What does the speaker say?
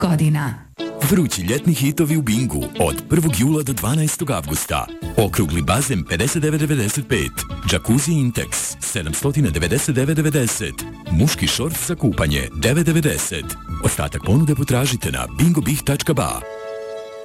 godina. Vrući ljetni hitovi u Bingu od 1. jula do 12. avgusta. Okrugli bazen 59,95, Jacuzzi Intex 799,90, muški šort za kupanje 9,90. Ostatak ponude potražite na bingobih.ba.